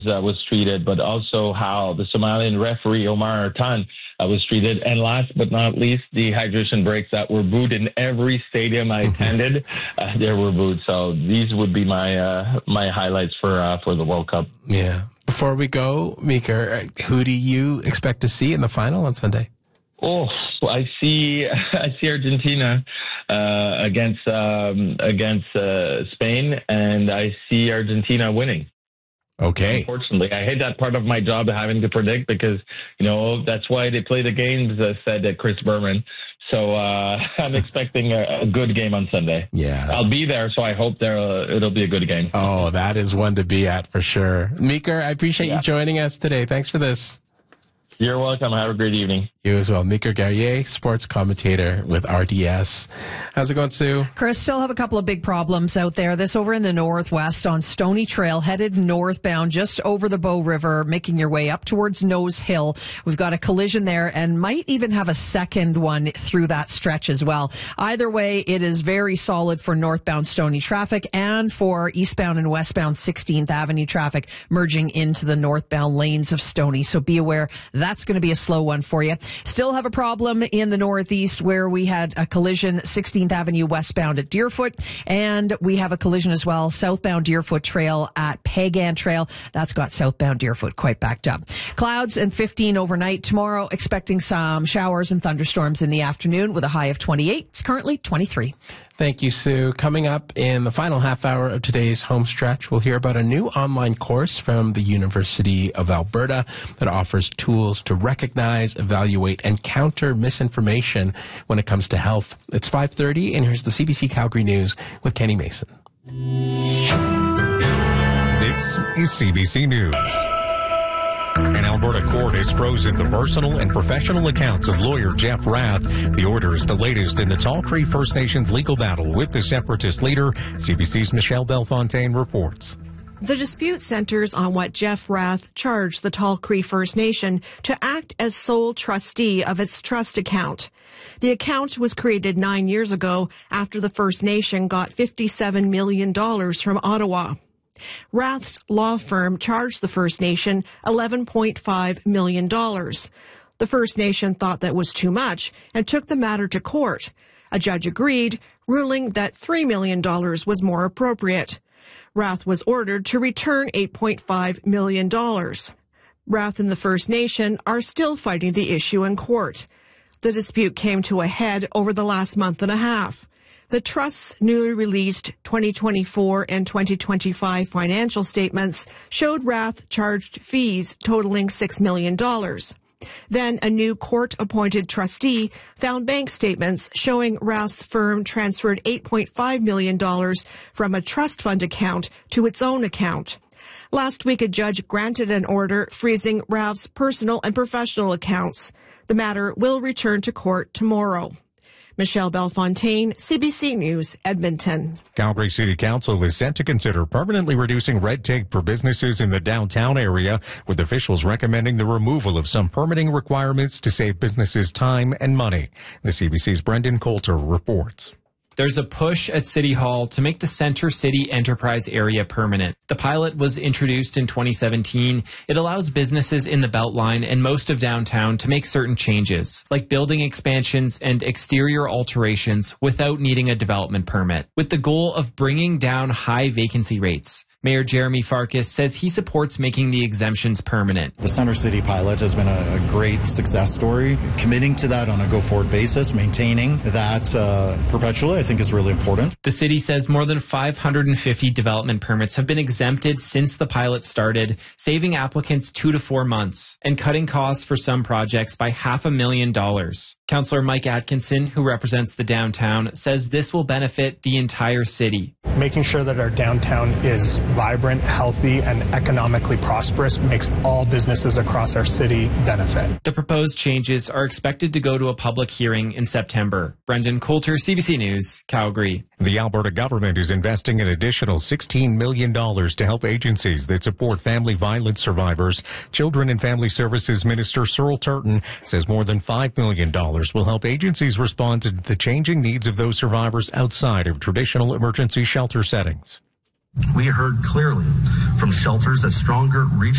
was treated, but also how the Somalian referee Omar Artan was treated. And last but not least, the hydration breaks that were booed in every stadium I attended. There were booed. So these would be my my highlights for the World Cup. Yeah. Before we go, Meeker, who do you expect to see in the final on Sunday? Oh, I see Argentina against Spain, and I see Argentina winning. Okay. Unfortunately, I hate that part of my job, having to predict, because, you know, that's why they play the games, said Chris Berman. So I'm expecting a good game on Sunday. Yeah. I'll be there, so I hope it'll be a good game. Oh, that is one to be at for sure. Meeker, I appreciate you joining us today. Thanks for this. You're welcome. Have a great evening. You as well. Meeker Guerrier, sports commentator with RDS. How's it going, Sue? Chris, still have a couple of big problems out there. This over in the northwest on Stony Trail, headed northbound just over the Bow River, making your way up towards Nose Hill. We've got a collision there and might even have a second one through that stretch as well. Either way, it is very solid for northbound Stony traffic and for eastbound and westbound 16th Avenue traffic merging into the northbound lanes of Stony. So be aware that's going to be a slow one for you. Still have a problem in the northeast where we had a collision 16th Avenue westbound at Deerfoot, and we have a collision as well southbound Deerfoot Trail at Pagan Trail. That's got southbound Deerfoot quite backed up. Clouds and 15 overnight. Tomorrow expecting some showers and thunderstorms in the afternoon with a high of 28. It's currently 23. Thank you, Sue. Coming up in the final half hour of today's home stretch, we'll hear about a new online course from the University of Alberta that offers tools to recognize, evaluate, and counter misinformation when it comes to health. It's 5:30, and here's the CBC Calgary News with Kenny Mason. This is CBC News. An Alberta court has frozen the personal and professional accounts of lawyer Jeff Rath. The order is the latest in the Tall Cree First Nations legal battle with the separatist leader. CBC's Michelle Bellefontaine reports. The dispute centers on what Jeff Rath charged the Tall Cree First Nation to act as sole trustee of its trust account. The account was created 9 years ago after the First Nation got $57 million from Ottawa. Rath's law firm charged the First Nation $11.5 million. The First Nation thought that was too much and took the matter to court. A judge agreed, ruling that $3 million was more appropriate. Rath was ordered to return $8.5 million. Rath and the First Nation are still fighting the issue in court. The dispute came to a head over the last month and a half. The Trust's newly released 2024 and 2025 financial statements showed Rath charged fees totaling $6 million. Then a new court-appointed trustee found bank statements showing Rath's firm transferred $8.5 million from a trust fund account to its own account. Last week, a judge granted an order freezing Rath's personal and professional accounts. The matter will return to court tomorrow. Michelle Bellefontaine, CBC News, Edmonton. Calgary City Council is set to consider permanently reducing red tape for businesses in the downtown area, with officials recommending the removal of some permitting requirements to save businesses time and money. The CBC's Brendan Coulter reports. There's a push at City Hall to make the Center City Enterprise area permanent. The pilot was introduced in 2017. It allows businesses in the Beltline and most of downtown to make certain changes, like building expansions and exterior alterations without needing a development permit, with the goal of bringing down high vacancy rates. Mayor Jeremy Farkas says he supports making the exemptions permanent. The Center City pilot has been a great success story. Committing to that on a go-forward basis, maintaining that perpetually, I think is really important. The city says more than 550 development permits have been exempted since the pilot started, saving applicants 2 to 4 months and cutting costs for some projects by $500,000. Councillor Mike Atkinson, who represents the downtown, says this will benefit the entire city. Making sure that our downtown is vibrant, healthy, and economically prosperous makes all businesses across our city benefit. The proposed changes are expected to go to a public hearing in September. Brendan Coulter, CBC News, Calgary. The Alberta government is investing an additional $16 million to help agencies that support family violence survivors. Children and Family Services Minister Cyril Turton says more than $5 million will help agencies respond to the changing needs of those survivors outside of traditional emergency shelter settings. We heard clearly from shelters that stronger regional